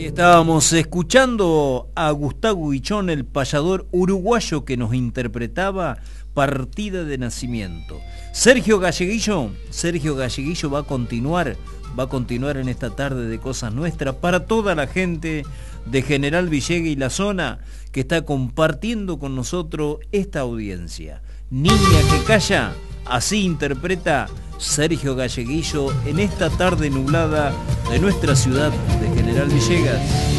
Ahí estábamos escuchando a Gustavo Guichón, el payador uruguayo que nos interpretaba Partida de Nacimiento. Sergio Galleguillo va a continuar en esta tarde de Cosas Nuestras para toda la gente de General Villegas y la zona que está compartiendo con nosotros esta audiencia. Niña que calla, así interpreta Sergio Galleguillo en esta tarde nublada de nuestra ciudad de General Villegas.